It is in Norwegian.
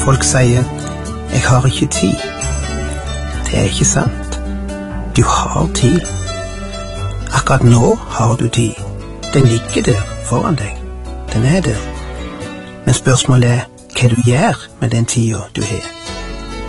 folk sier, jeg har ikke tid. Det er ikke sant. Du har tid. Akkurat nå har du tid. Den ligger der foran deg. Den er der. Men spørsmålet er hva du gjør med den tiden du har.